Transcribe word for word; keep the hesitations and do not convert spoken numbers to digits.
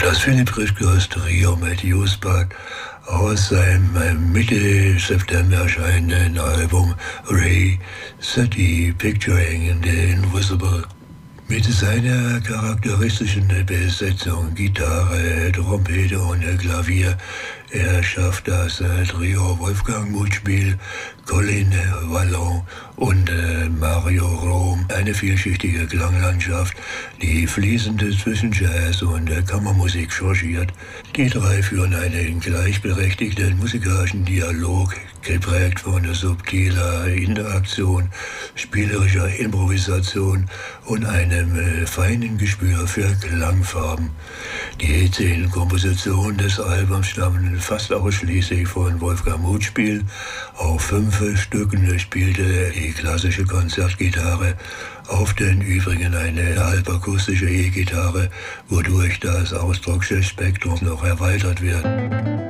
Das Philipp Rischkers Trio mit Usbud aus seinem Mitte September erscheinenden Album Ray City Picturing the Invisible. Mit seiner charakteristischen Besetzung Gitarre, Trompete und Klavier erschafft das Trio Wolfgang Mutschbel, Colin Wallon und Mario Rom eine vielschichtige Klanglandschaft, die fließend zwischen Jazz und Kammermusik changiert. Die drei führen einen gleichberechtigten musikalischen Dialog, geprägt von subtiler Interaktion, spielerischer Improvisation und einem äh, feinen Gespür für Klangfarben. Die zehn Kompositionen des Albums stammen fast ausschließlich von Wolfgang Mutschbel. Auf fünf Stücken spielte die klassische Konzertgitarre, auf den übrigen eine halbakustische E-Gitarre, wodurch das Ausdrucksspektrum noch erweitert wird.